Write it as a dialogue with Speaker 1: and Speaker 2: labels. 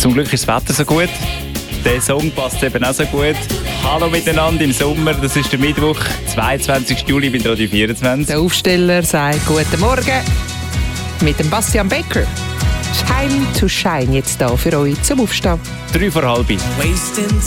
Speaker 1: Zum Glück ist das Wetter so gut. Der Song passt eben auch so gut. Hallo miteinander im Sommer, das ist der Mittwoch, 22. Juli bei Radio 24.
Speaker 2: Der Aufsteller sagt guten Morgen mit dem Bastian Becker. Time to Shine jetzt da für euch zum Aufstehen.
Speaker 1: 3 vor halb.